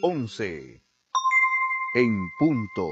11. En punto.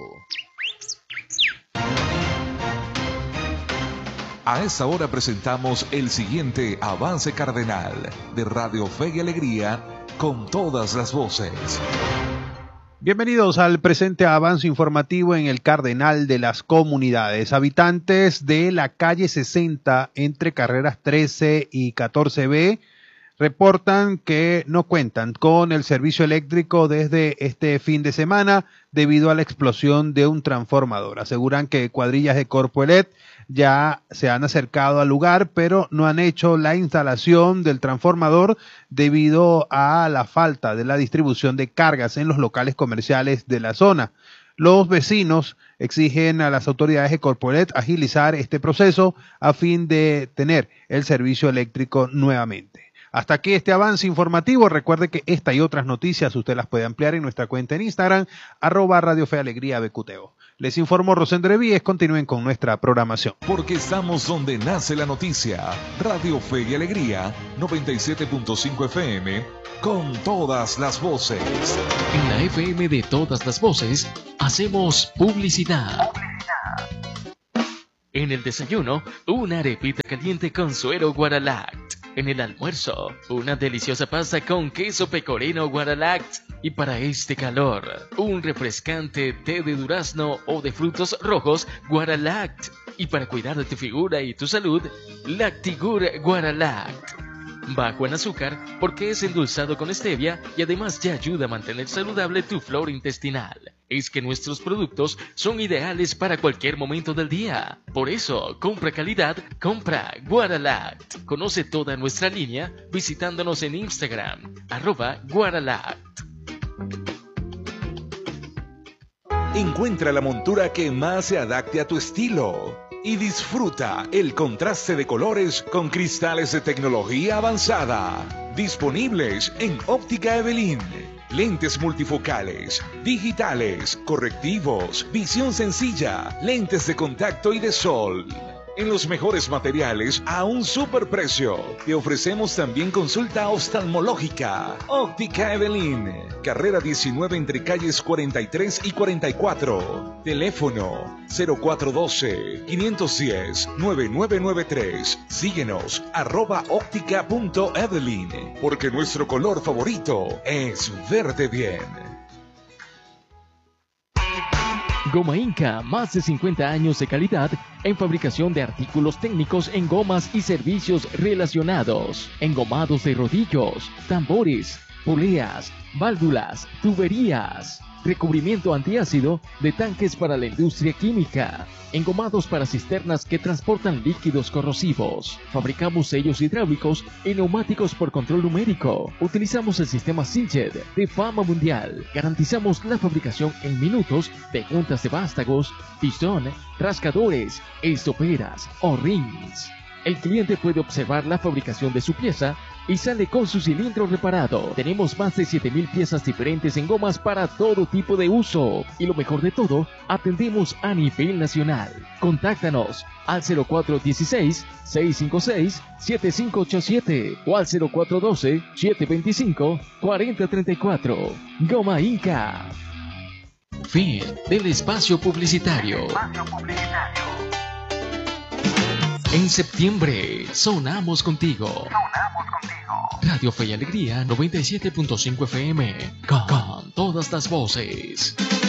A esta hora presentamos el siguiente avance cardenal de Radio Fe y Alegría con todas las voces. Bienvenidos al presente avance informativo en el Cardenal de las Comunidades. Habitantes de la calle 60 entre carreras 13 y 14B reportan que no cuentan con el servicio eléctrico desde este fin de semana debido a la explosión de un transformador. Aseguran que cuadrillas de Corpoelec ya se han acercado al lugar, pero no han hecho la instalación del transformador debido a la falta de la distribución de cargas en los locales comerciales de la zona. Los vecinos exigen a las autoridades de Corpoelec agilizar este proceso a fin de tener el servicio eléctrico nuevamente. Hasta aquí este avance informativo. Recuerde que esta y otras noticias usted las puede ampliar en nuestra cuenta en Instagram, @RadioFeAlegría_BQTO. Les informo Rosendo Víez. Continúen con nuestra programación. Porque estamos donde nace la noticia. Radio Fe y Alegría, 97.5 FM, con todas las voces. En la FM de todas las voces, hacemos publicidad. En el desayuno, una arepita caliente con suero Guaralact. En el almuerzo, una deliciosa pasta con queso pecorino Guaralact. Y para este calor, un refrescante té de durazno o de frutos rojos Guaralact. Y para cuidar de tu figura y tu salud, Lactigur Guaralact. Bajo en azúcar porque es endulzado con stevia y además te ayuda a mantener saludable tu flora intestinal. Es que nuestros productos son ideales para cualquier momento del día. Por eso, compra calidad, compra Guaralact. Conoce toda nuestra línea visitándonos en Instagram, @Guaralact. Encuentra la montura que más se adapte a tu estilo y disfruta el contraste de colores con cristales de tecnología avanzada. Disponibles en Óptica Evelyn. Lentes multifocales, digitales, correctivos, visión sencilla, lentes de contacto y de sol. En los mejores materiales a un superprecio. Te ofrecemos también consulta oftalmológica. Óptica Evelyn. Carrera 19 entre calles 43 y 44. Teléfono 0412-510-9993. Síguenos @óptica.evelyn. Porque nuestro color favorito es verde bien. Goma Inca, más de 50 años de calidad en fabricación de artículos técnicos en gomas y servicios relacionados. Engomados de rodillos, tambores, poleas, válvulas, tuberías. Recubrimiento antiácido de tanques para la industria química. Engomados para cisternas que transportan líquidos corrosivos. Fabricamos sellos hidráulicos y neumáticos por control numérico. Utilizamos el sistema Sinched de fama mundial. Garantizamos la fabricación en minutos de juntas de vástagos, pistón, rascadores, estoperas o rings. El cliente puede observar la fabricación de su pieza y sale con su cilindro reparado. Tenemos más de 7,000 piezas diferentes en gomas para todo tipo de uso. Y lo mejor de todo, atendemos a nivel nacional. Contáctanos al 0416-656-7587 o al 0412-725-4034. Goma Inca. Fin del espacio publicitario. En septiembre, sonamos contigo. Radio Fe y Alegría, 97.5 FM, con todas las voces.